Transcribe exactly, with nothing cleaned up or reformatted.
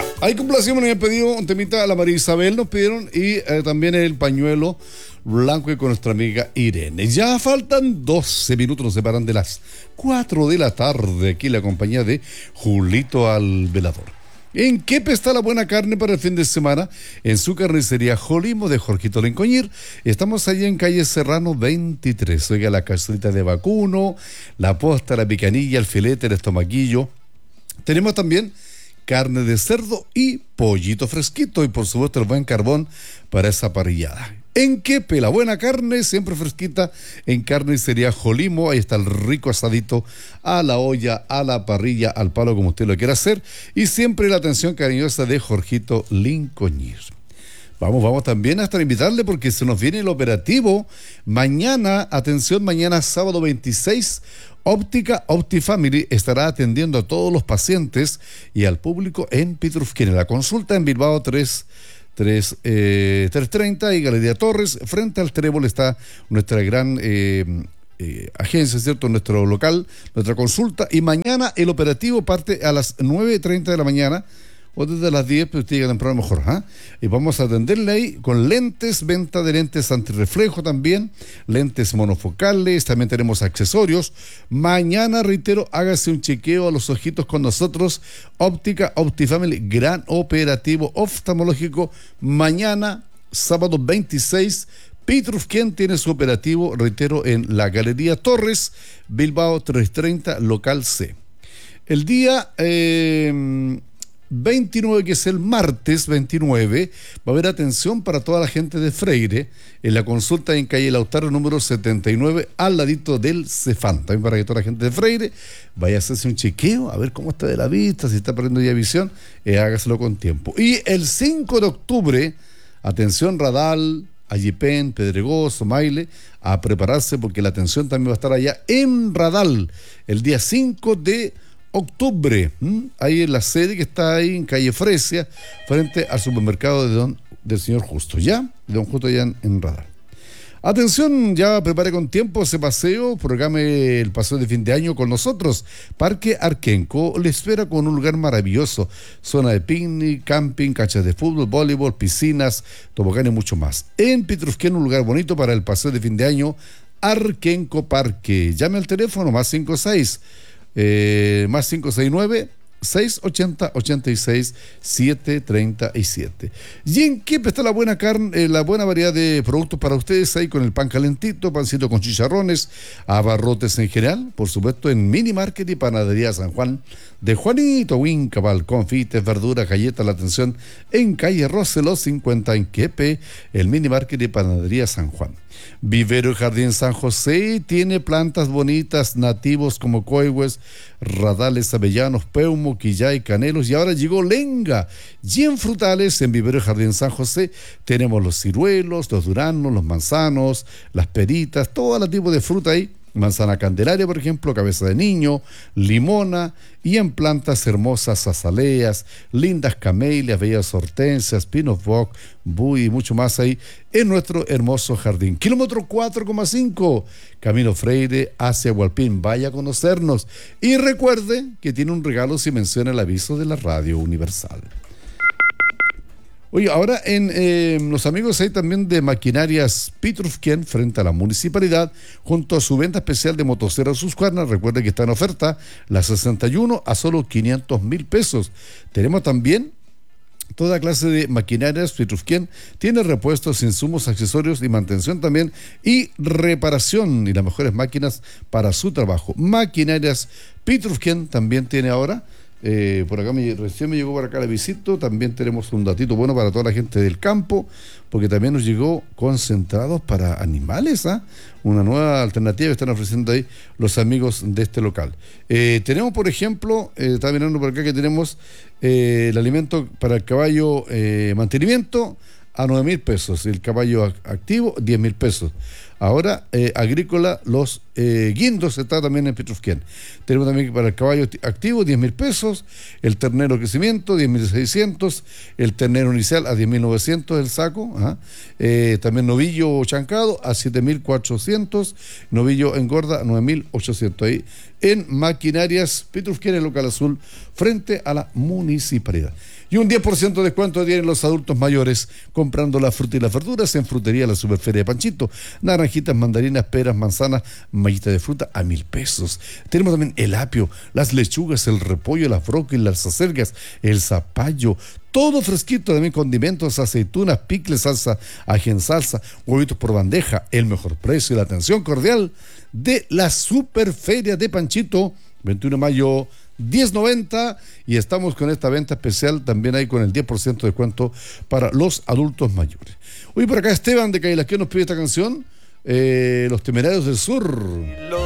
Ya, ahí complacimos, nos habían pedido un temita a la María Isabel, nos pidieron, y eh, también el pañuelo blanco y con nuestra amiga Irene. Ya faltan doce minutos, nos separan de las cuatro de la tarde, aquí la compañía de Julito al Velador. ¿En Quepe está la buena carne para el fin de semana? En su carnicería Jolimo de Jorgito Lencoñir. Estamos allí en calle Serrano veintitrés. Oiga, la cazuelita de vacuno, la posta, la picanilla, el filete, el estomaquillo. Tenemos también carne de cerdo y pollito fresquito, y por supuesto el buen carbón para esa parrillada. En Quepe, la buena carne, siempre fresquita, en Carnicería Jolimo. Ahí está el rico asadito a la olla, a la parrilla, al palo, como usted lo quiera hacer, y siempre la atención cariñosa de Jorgito Lincoñir. Vamos, vamos también hasta invitarle, porque se nos viene el operativo mañana. Atención, mañana sábado veintiséis, Óptica Optifamily estará atendiendo a todos los pacientes y al público en Pitrufquén. La consulta en Bilbao tres treinta y Galería Torres. Frente al Trébol está nuestra gran eh, eh, agencia, ¿cierto? Nuestro local, nuestra consulta. Y mañana el operativo parte a las nueve treinta de la mañana, o desde las diez, pero usted llega temprano mejor, ¿ah? Y vamos a atenderle ahí con lentes, venta de lentes antirreflejo también, lentes monofocales, también tenemos accesorios. Mañana, reitero, hágase un chequeo a los ojitos con nosotros. Óptica Optifamily, gran operativo oftalmológico. Mañana, sábado veintiséis, Pitrufquén tiene su operativo, reitero, en la Galería Torres, Bilbao trescientos treinta, local C. El día Eh, veintinueve, que es el martes veintinueve, va a haber atención para toda la gente de Freire en la consulta en calle Lautaro número setenta y nueve, al ladito del Cefán. También para que toda la gente de Freire vaya a hacerse un chequeo, a ver cómo está de la vista, si está perdiendo ya visión, eh, hágaselo con tiempo. Y el cinco de octubre, atención Radal, Ayipén, Pedregoso, Maile, a prepararse, porque la atención también va a estar allá en Radal el día cinco de octubre, ¿m? Ahí en la sede que está ahí en calle Fresia, frente al supermercado de don, del señor Justo, ¿ya? De don Justo allá en, en Radar. Atención, ya prepare con tiempo ese paseo, programe el paseo de fin de año con nosotros. Parque Arquenco le espera con un lugar maravilloso, zona de picnic, camping, canchas de fútbol, voleibol, piscinas, tobogán y mucho más. En Pitrufquén, un lugar bonito para el paseo de fin de año, Arquenco Parque. Llame al teléfono más cinco seis Eh, más cinco seis nueve, seis ochenta, ochenta y seis, setecientos treinta y siete. Y en Quepe está la buena carne, eh, la buena variedad de productos para ustedes, ahí con el pan calentito, pancito con chicharrones, abarrotes en general, por supuesto en Mini Market y Panadería San Juan de Juanito Wincabal, confites, verduras, galletas. La atención en calle Roseló cincuenta en Quepe, el Mini Market y Panadería San Juan. Vivero y Jardín San José tiene plantas bonitas, nativos como coihues, radales, avellanos, peumo, quillay, canelos, y ahora llegó lenga. Y en frutales, en Vivero y Jardín San José, tenemos los ciruelos, los duranos, los manzanos, las peritas, todo el tipo de fruta ahí. Manzana candelaria, por ejemplo, cabeza de niño, limona, y en plantas hermosas azaleas, lindas camelias, bellas hortensias, pinos bock, buy y mucho más ahí en nuestro hermoso jardín. Kilómetro cuatro coma cinco, Camino Freire hacia Hualpín. Vaya a conocernos y recuerde que tiene un regalo si menciona el aviso de la Radio Universal. Oye, ahora en eh, los amigos hay también de Maquinarias Pitrufquén, frente a la municipalidad, junto a su venta especial de motosierras Husqvarna. Recuerde que está en oferta la sesenta y uno a solo quinientos mil pesos. Tenemos también toda clase de maquinarias. Pitrufquén tiene repuestos, insumos, accesorios y mantención también, y reparación, y las mejores máquinas para su trabajo. Maquinarias Pitrufquén también tiene ahora. Eh, por acá me, recién me llegó por acá la visita. También tenemos un datito bueno para toda la gente del campo, porque también nos llegó concentrados para animales, ¿ah? Una nueva alternativa que están ofreciendo ahí los amigos de este local. Eh, tenemos, por ejemplo, eh, está mirando por acá que tenemos eh, el alimento para el caballo, eh, mantenimiento a nueve mil pesos, el caballo activo diez mil pesos. Ahora, eh, agrícola, los eh, guindos está también en Petrufquén. Tenemos también para el caballo activo diez mil pesos, el ternero crecimiento diez mil seiscientos, el ternero inicial a diez mil novecientos el saco, ajá. Eh, también novillo chancado a siete mil cuatrocientos, novillo engorda a nueve mil ochocientos. Ahí en maquinarias Petrufquén, el local azul, frente a la municipalidad. Y un diez por ciento de descuento tienen los adultos mayores comprando la fruta y las verduras en Frutería La Superferia de Panchito. Naranjitas, mandarinas, peras, manzanas, mallita de fruta a mil pesos. Tenemos también el apio, las lechugas, el repollo, las brócolis, las acelgas, el zapallo. Todo fresquito, también condimentos, aceitunas, picles, salsa, ají en salsa, huevitos por bandeja, el mejor precio y la atención cordial de la Superferia de Panchito, veintiuno de mayo, diez noventa, y estamos con esta venta especial también ahí con el diez por ciento de descuento para los adultos mayores. Hoy por acá Esteban de Cailasquén nos pide esta canción, eh, Los Temerarios del Sur.